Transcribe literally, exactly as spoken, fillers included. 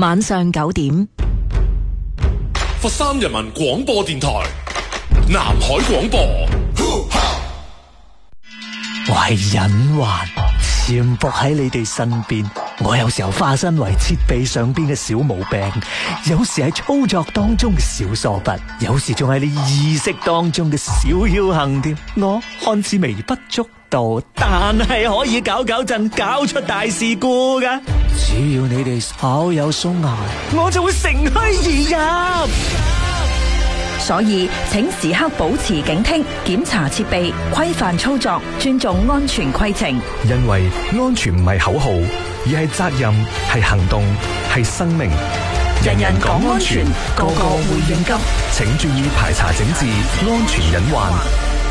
晚上九點。 佛山人民廣播電台南海廣播。 我係隱患，潛伏喺你哋身邊。我有時候化身為設備上邊嘅小毛病，有時係操作當中嘅小疏忽，有時仲係你意識當中嘅小僥倖添。我看似微不足道，但係可以搞搞震，搞出大事故噶。只要你哋稍有鬆懈，我就會乘虛而入。 所以請時刻保持警惕，檢查設備，規範操作，尊重安全規程。 因為安全唔係口號，而係責任，係行動，係生命。 人人講安全，個個會應急。 請注意排查整治，安全隱患。